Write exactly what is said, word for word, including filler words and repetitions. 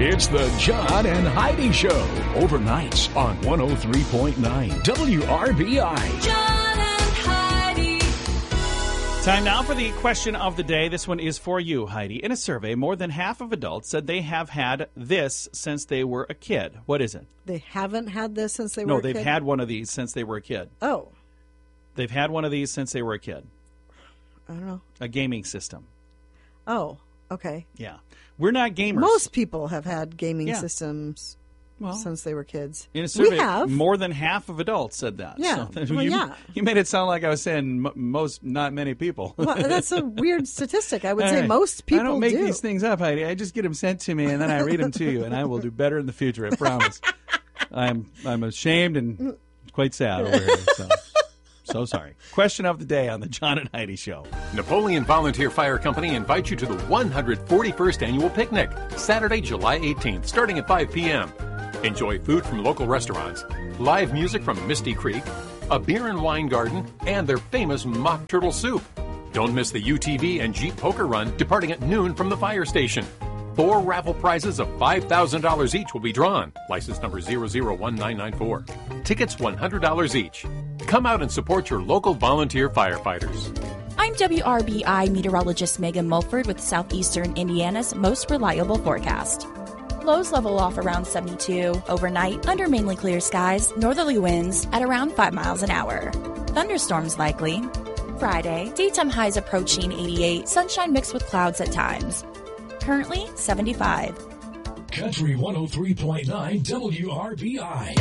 It's the John and Heidi Show, overnights on one oh three point nine W R B I. John and Heidi. Time now for the question of the day. This one is for you, Heidi. In a survey, more than half of adults said they have had this since they were a kid. What is it? They haven't had this since they no, were a they've kid? had one of these since they were a kid. Oh, They've had one of these since they were a kid. I don't know. A gaming system. Oh, okay. Yeah. We're not gamers. Most people have had gaming Yeah. systems well, since they were kids. in a survey, we have. more than half of adults said that. Yeah. So, Well, you, yeah. you made it sound like I was saying m- most, not many people. Well, that's a weird statistic. I would All say right. most people I don't make do. these things up, Heidi. I just get them sent to me, and then I read them to you, and I will do better in the future, I promise. I'm I'm ashamed and quite sad over here, so, so sorry. Question of the day on the John and Heidi Show. Napoleon Volunteer Fire Company invites you to the one hundred forty-first Annual Picnic, Saturday, July eighteenth, starting at five p.m. Enjoy food from local restaurants, live music from Misty Creek, a beer and wine garden, and their famous mock turtle soup. Don't miss the U T V and Jeep Poker Run departing at noon from the fire station. Four raffle prizes of five thousand dollars each will be drawn. License number zero zero one nine nine four. Tickets one hundred dollars each. Come out and support your local volunteer firefighters. I'm W R B I meteorologist Megan Mulford with Southeastern Indiana's most reliable forecast. Lows level off around seventy-two. Overnight, under mainly clear skies, northerly winds at around five miles an hour. Thunderstorms likely. Friday, daytime highs approaching eighty-eight, sunshine mixed with clouds at times. Currently seventy-five. Country one oh three point nine W R B I.